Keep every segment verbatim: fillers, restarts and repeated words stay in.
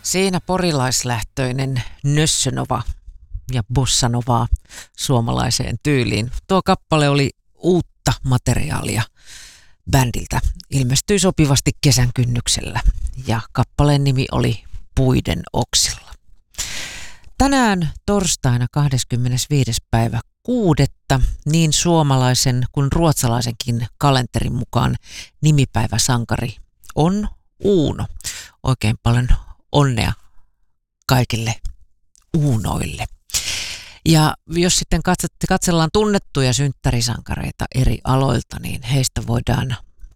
Siinä porilaislähtöinen nössönova ja bossanovaa suomalaiseen tyyliin. Tuo kappale oli uutta materiaalia bändiltä. Ilmestyi sopivasti kesän kynnyksellä ja kappaleen nimi oli Puiden oksilla. Tänään torstaina kahdeskymmenesviides päivä kuudetta niin suomalaisen kuin ruotsalaisenkin kalenterin mukaan nimipäiväsankari on Uuno. Oikein paljon onnea kaikille Uunoille. Ja jos sitten katsellaan tunnettuja synttärisankareita eri aloilta, niin heistä voidaan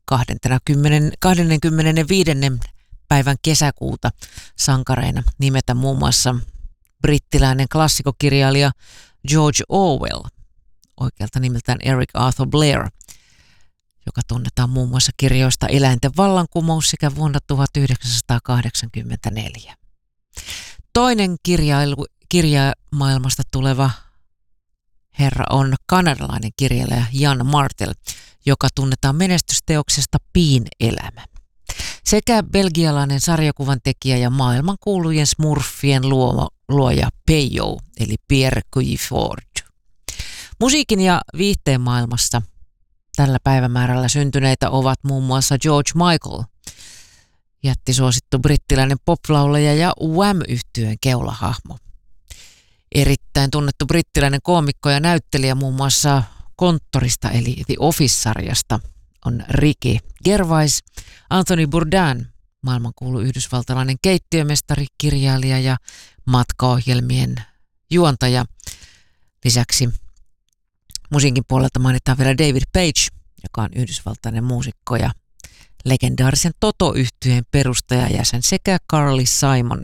kahdeskymmenesviides päivän kesäkuuta sankareina nimetä muun muassa brittiläinen klassikokirjailija George Orwell, oikealta nimeltään Eric Arthur Blair, joka tunnetaan muun muassa kirjoista Eläinten vallankumous sekä vuonna tuhatyhdeksänsataakahdeksankymmentäneljä. Toinen kirjailu, kirjamaailmasta tuleva herra on kanadalainen kirjailija Jan Martel, joka tunnetaan menestysteoksesta Piin elämä. Sekä belgialainen sarjakuvan tekijä ja maailmankuulujen smurfien luoma, luoja Peyo, eli Pierre Cuilleford. Musiikin ja viihteen maailmassa tällä päivämäärällä syntyneitä ovat muun muassa George Michael, jättisuosittu brittiläinen poplaulaja ja Wham-yhtyeen keulahahmo. Erittäin tunnettu brittiläinen koomikko ja näyttelijä muun muassa Konttorista eli The Office-sarjasta on Ricky Gervais. Anthony Bourdain, maailmankuulu yhdysvaltalainen keittiömestari, kirjailija ja matkaohjelmien juontaja. Lisäksi musiikin puolelta mainitaan vielä David Page, joka on yhdysvaltainen muusikko ja legendaarisen Toto-yhtyeen perustajajäsen, sekä Carly Simon,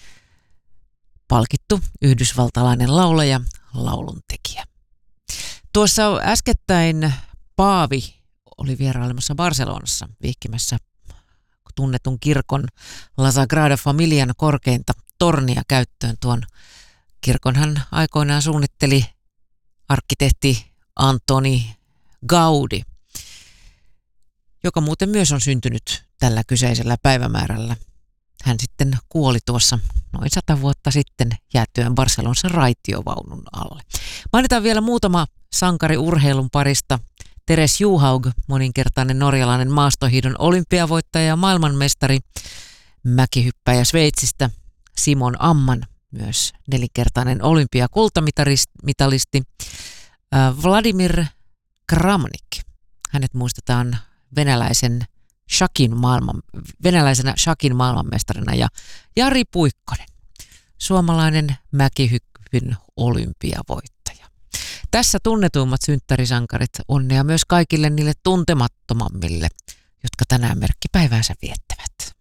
palkittu yhdysvaltalainen laulaja, lauluntekijä. Tuossa äskettäin Paavi oli vierailemassa Barcelonassa vihkimässä tunnetun kirkon La Sagrada Familian korkeinta tornia käyttöön. Tuon kirkon hän aikoinaan suunnitteli arkkitehti Antoni Gaudi, joka muuten myös on syntynyt tällä kyseisellä päivämäärällä. Hän sitten kuoli tuossa noin sata vuotta sitten jäätyään Barcelonassa raitiovaunun alle. Mainitaan vielä muutama sankari urheilun parista. Teres Johaug, moninkertainen norjalainen maastohiidon olympiavoittaja ja maailmanmestari, mäkihyppäjä Sveitsistä. Simon Amman, myös nelinkertainen olympiakultamitalisti. Vladimir Kramnik, hänet muistetaan venäläisen shakin maailman, venäläisenä shakin maailmanmestarina, ja Jari Puikkonen, suomalainen mäkihyppyn olympiavoittaja. Tässä tunnetuimmat synttärisankarit, onnea myös kaikille niille tuntemattomammille, jotka tänään merkkipäiväänsä viettävät.